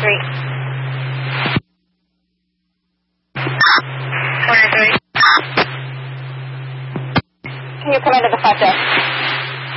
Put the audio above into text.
493. Can you come into the front desk?